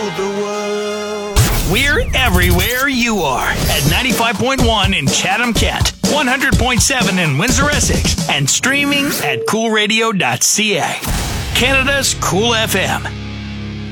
the world. We're everywhere you are at 95.1 in Chatham-Kent, 100.7 in Windsor-Essex, and streaming at coolradio.ca. Canada's Cool FM.